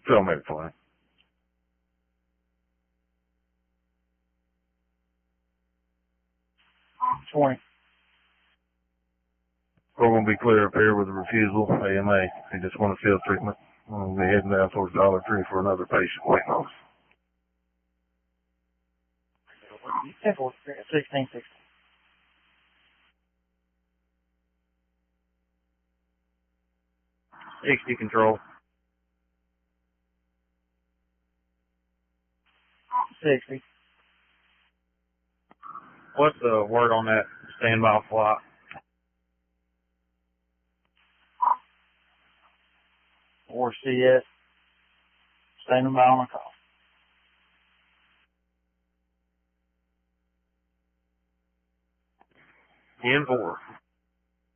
Tell me fine. $20. We're going to be clear up here with the refusal. AMA. He just want to field treatment. We'll be heading down towards Dollar Tree for another patient waiting on us. 1660. $60 control. 60. What's the word on that standby flight? Or CS. Standing by on the call. N4.